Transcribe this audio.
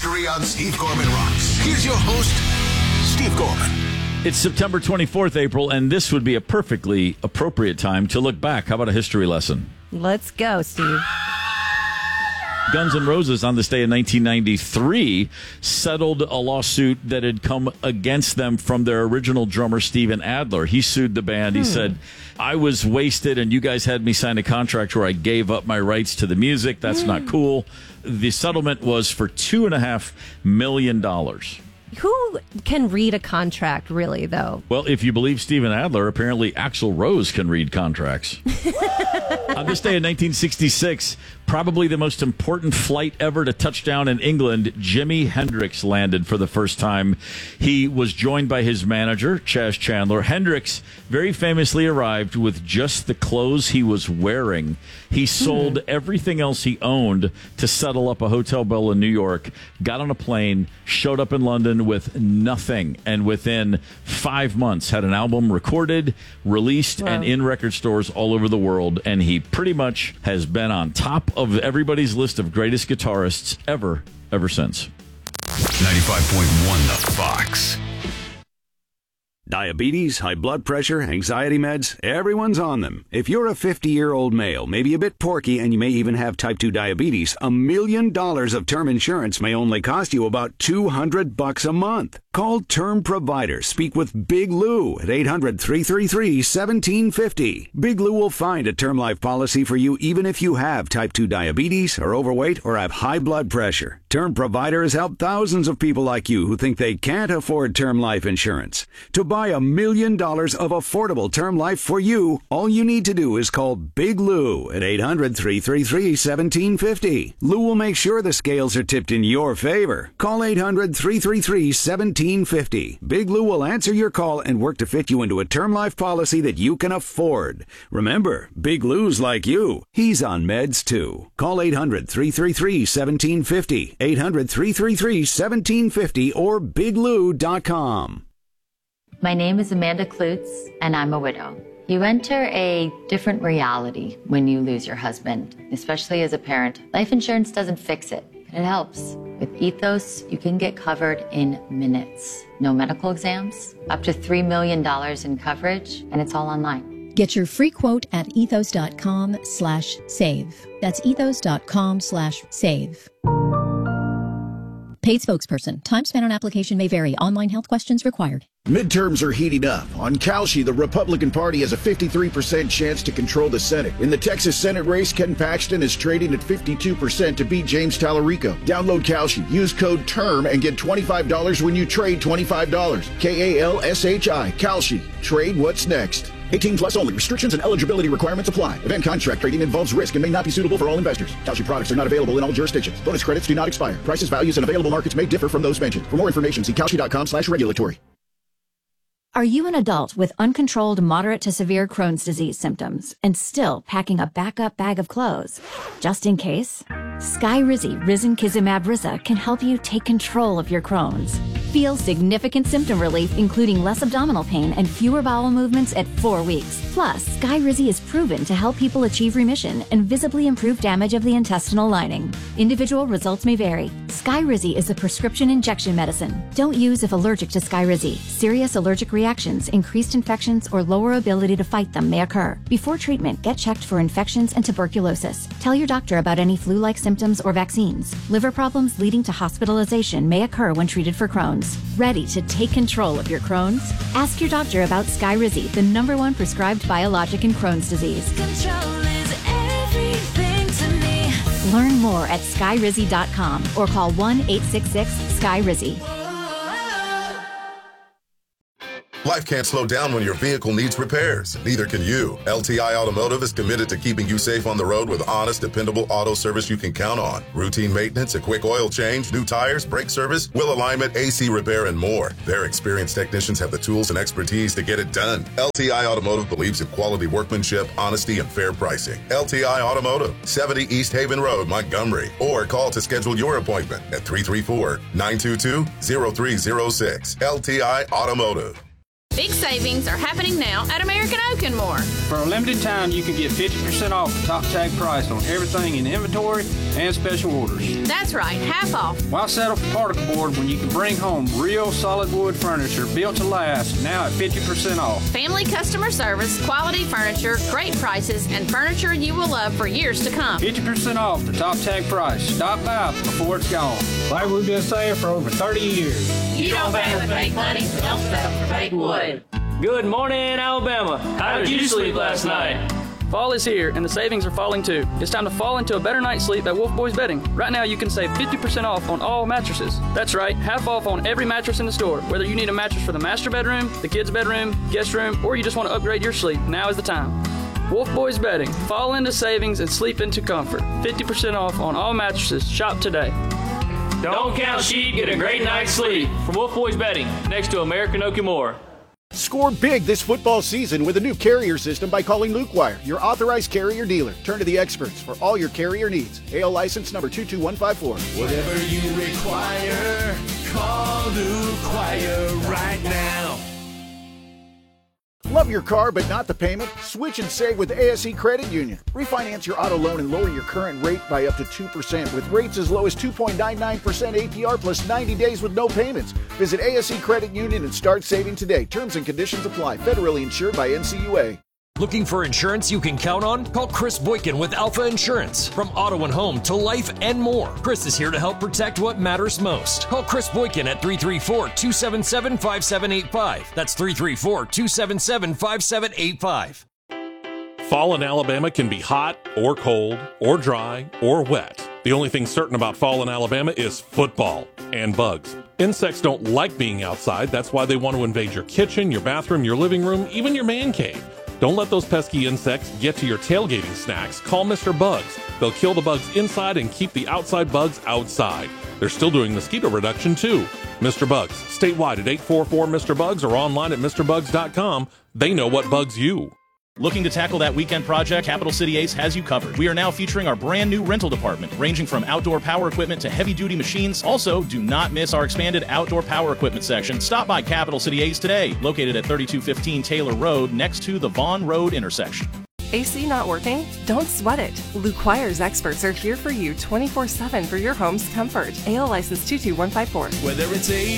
history on Steve Gorman Rocks. Here's your host, Steve Gorman. It's September 24th, April, and this would be a perfectly appropriate time to look back. How about a history lesson? Let's go, Steve. Guns N' Roses on this day in 1993 settled a lawsuit that had come against them from their original drummer, Steven Adler. He sued the band. He said, I was wasted and you guys had me sign a contract where I gave up my rights to the music. That's not cool. The settlement was for $2.5 million. Who can read a contract, really, though? Well, if you believe Steven Adler, apparently Axl Rose can read contracts. On this day in 1966, probably the most important flight ever to touch down in England, Jimi Hendrix landed for the first time. He was joined by his manager, Chas Chandler. Hendrix very famously arrived with just the clothes he was wearing. He sold everything else he owned to settle up a hotel bill in New York, got on a plane, showed up in London with nothing, and within 5 months had an album recorded, released, and in record stores all over the world. And he pretty much has been on top of everybody's list of greatest guitarists ever since. 95.1 The Fox. Diabetes, high blood pressure, anxiety meds, everyone's on them. If you're a 50-year-old male, maybe a bit porky, and you may even have type 2 diabetes, $1 million of term insurance may only cost you about $200 a month. Call Term Provider. Speak with Big Lou at 800-333-1750. Big Lou will find a term life policy for you even if you have type 2 diabetes, are overweight, or have high blood pressure. Term Provider has helped thousands of people like you who think they can't afford term life insurance. To buy $1 million of affordable term life for you, all you need to do is call Big Lou at 800-333-1750. Lou will make sure the scales are tipped in your favor. Call 800-333-1750. Big Lou will answer your call and work to fit you into a term life policy that you can afford. Remember, Big Lou's like you. He's on meds too. Call 800-333-1750. 800-333-1750 or biglou.com. My name is Amanda Klutz, and I'm a widow. You enter a different reality when you lose your husband, especially as a parent. Life insurance doesn't fix it, but it helps. With Ethos, you can get covered in minutes. No medical exams, up to $3 million in coverage, and it's all online. Get your free quote at ethos.com/save. That's ethos.com/save. Paid spokesperson. Time spent on application may vary. Online health questions required. Midterms are heating up. On Kalshi, the Republican Party has a 53% chance to control the Senate. In the Texas Senate race, Ken Paxton is trading at 52% to beat James Tallarico. Download Kalshi. Use code TERM and get $25 when you trade $25. KALSHI. Kalshi. Trade what's next. 18 plus only. Restrictions and eligibility requirements apply. Event contract trading involves risk and may not be suitable for all investors. Kalshi products are not available in all jurisdictions. Bonus credits do not expire. Prices, values, and available markets may differ from those mentioned. For more information, see Kalshi.com/regulatory. Are you an adult with uncontrolled moderate to severe Crohn's disease symptoms and still packing a backup bag of clothes? Just in case? Skyrizi Risankizumab Riza can help you take control of your Crohn's. Feel significant symptom relief, including less abdominal pain and fewer bowel movements at 4 weeks. Plus, Skyrizi is proven to help people achieve remission and visibly improve damage of the intestinal lining. Individual results may vary. Skyrizi is a prescription injection medicine. Don't use if allergic to Skyrizi. Serious allergic reactions, increased infections, or lower ability to fight them may occur. Before treatment, get checked for infections and tuberculosis. Tell your doctor about any flu-like symptoms or vaccines. Liver problems leading to hospitalization may occur when treated for Crohn's. Ready to take control of your Crohn's? Ask your doctor about Skyrizi, the #1 prescribed biologic in Crohn's disease. Control is everything to me. Learn more at skyrizi.com or call 1-866-SKYRIZI. Life can't slow down when your vehicle needs repairs. Neither can you. LTI Automotive is committed to keeping you safe on the road with honest, dependable auto service you can count on. Routine maintenance, a quick oil change, new tires, brake service, wheel alignment, AC repair, and more. Their experienced technicians have the tools and expertise to get it done. LTI Automotive believes in quality workmanship, honesty, and fair pricing. LTI Automotive, 70 East Haven Road, Montgomery. Or call to schedule your appointment at 334-922-0306. LTI Automotive. Big savings are happening now at American Oak and More. For a limited time, you can get 50% off the top tag price on everything in inventory and special orders. That's right, half off. Why settle for particle board when you can bring home real solid wood furniture built to last, now at 50% off? Family customer service, quality furniture, great prices, and furniture you will love for years to come. 50% off the top tag price. Stop by before it's gone. Like we've been saying for over 30 years. You don't pay with fake money, don't settle for fake wood. Good morning, Alabama. How did you sleep last night? Fall is here, and the savings are falling too. It's time to fall into a better night's sleep at Wolf Boys Bedding. Right now, you can save 50% off on all mattresses. That's right, half off on every mattress in the store. Whether you need a mattress for the master bedroom, the kids' bedroom, guest room, or you just want to upgrade your sleep, now is the time. Wolf Boys Bedding. Fall into savings and sleep into comfort. 50% off on all mattresses. Shop today. Don't count sheep, get a great night's sleep. From Wolf Boys Bedding, next to American Oak and More. Score big this football season with a new carrier system by calling Luke Wire, your authorized carrier dealer. Turn to the experts for all your carrier needs. AL license number 22154. Whatever you require, call Luke Wire right now. Love your car but not the payment? Switch and save with ASE Credit Union. Refinance your auto loan and lower your current rate by up to 2% with rates as low as 2.99% APR plus 90 days with no payments. Visit ASE Credit Union and start saving today. Terms and conditions apply. Federally insured by NCUA. Looking for insurance you can count on? Call Chris Boykin with Alpha Insurance. From auto and home to life and more, Chris is here to help protect what matters most. Call Chris Boykin at 334-277-5785. That's 334-277-5785. Fall in Alabama can be hot or cold or dry or wet. The only thing certain about fall in Alabama is football and bugs. Insects don't like being outside. That's why they want to invade your kitchen, your bathroom, your living room, even your man cave. Don't let those pesky insects get to your tailgating snacks. Call Mr. Bugs. They'll kill the bugs inside and keep the outside bugs outside. They're still doing mosquito reduction too. Mr. Bugs, statewide at 844-MR-BUGS or online at MrBugs.com. They know what bugs you. Looking to tackle that weekend project? Capital City Ace has you covered. We are now featuring our brand new rental department, ranging from outdoor power equipment to heavy-duty machines. Also, do not miss our expanded outdoor power equipment section. Stop by Capital City Ace today, located at 3215 Taylor Road, next to the Vaughn Road intersection. AC not working? Don't sweat it. Luke Wire's experts are here for you 24/7 for your home's comfort. AL license 22154. Whether it's